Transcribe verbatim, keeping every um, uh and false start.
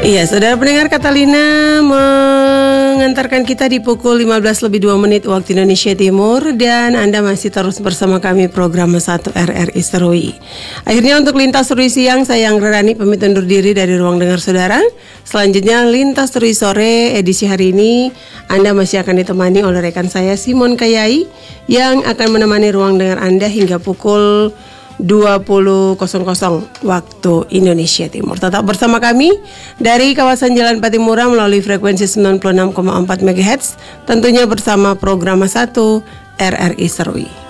Iya, saudara pendengar, Catalina mengantarkan kita di pukul lima belas lebih dua menit waktu Indonesia Timur. Dan Anda masih terus bersama kami program satu R R I Serui. Akhirnya untuk Lintas Serui Siang, saya Yang Rani pamit undur diri dari ruang dengar saudara. Selanjutnya Lintas Serui Sore edisi hari ini Anda masih akan ditemani oleh rekan saya Simon Kayai, yang akan menemani ruang dengar Anda hingga pukul dua puluh waktu Indonesia Timur. Tetap bersama kami dari kawasan Jalan Patimura melalui frekuensi sembilan puluh enam koma empat megahertz, tentunya bersama program satu R R I Serui.